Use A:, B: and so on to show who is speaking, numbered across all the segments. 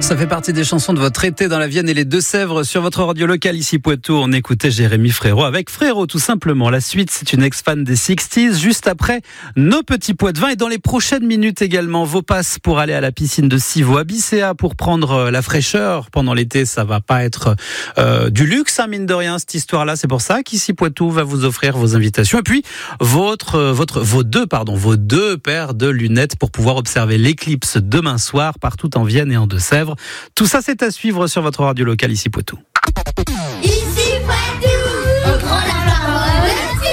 A: Ça fait partie des chansons de votre été dans la Vienne et les Deux-Sèvres. Sur votre radio locale ici Poitou, on écoutait Jérémy Frérot avec Frérot tout simplement. La suite, c'est une ex-fan des 60s. Juste après, nos petits pots de vin. Et dans les prochaines minutes également, vos passes pour aller à la piscine de Civaux à Bicéa pour prendre la fraîcheur. Pendant l'été, ça va pas être du luxe, hein, mine de rien, cette histoire-là. C'est pour ça qu'ici Poitou va vous offrir vos invitations. Et puis, vos deux paires de lunettes pour pouvoir observer l'éclipse demain soir partout en Vienne et en Deux-Sèvres. Tout ça, c'est à suivre sur votre radio locale ici Poitou.
B: Ici Poitou, on prend la parole,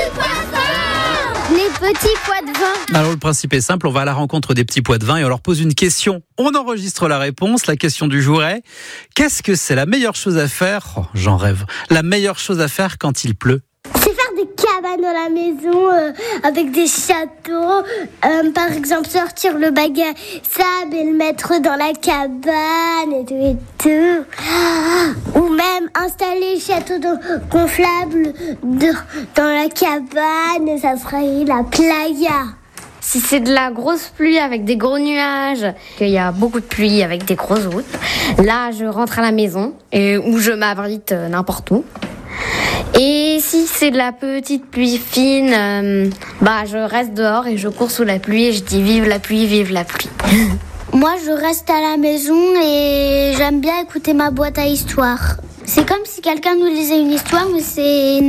B: les petits pois de vin.
A: Alors le principe est simple, on va à la rencontre des petits pois de vin et on leur pose une question. On enregistre la réponse. La question du jour est: qu'est-ce que c'est la meilleure chose à faire? Oh, j'en rêve. La meilleure chose à faire quand il pleut?
C: C'est faire des cabanes dans la maison avec des châteaux. Par exemple, sortir le bac à sable et le mettre dans la cabane et tout. Ou même installer le château gonflable dans la cabane. Ça serait la playa.
D: Si c'est de la grosse pluie avec des gros nuages, qu'il y a beaucoup de pluie avec des grosses routes, là je rentre à la maison où je m'abrite n'importe où. Et si c'est de la petite pluie fine, je reste dehors et je cours sous la pluie et je dis vive la pluie, vive la pluie.
C: Moi, je reste à la maison et j'aime bien écouter ma boîte à histoire. C'est comme si quelqu'un nous lisait une histoire, mais c'est